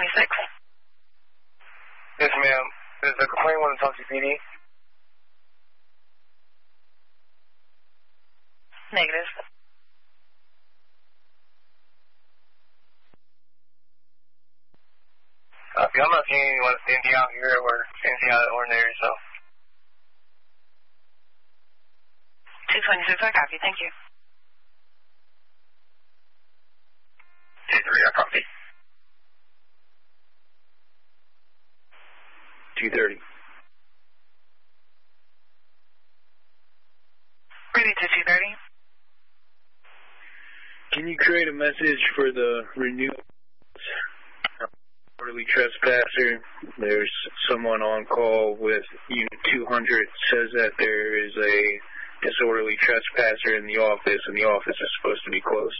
226. Yes, ma'am. Is the complaint want to talk to PD? Negative. I'm not seeing anything out here or anything out of the ordinary, so. 226, I copy. Thank you. 2-3, I copy. 230. Ready to 230. Can you create a message for the renewal orderly trespasser? There's someone on call with Unit 200 says that there is a disorderly trespasser in the office, and the office is supposed to be closed.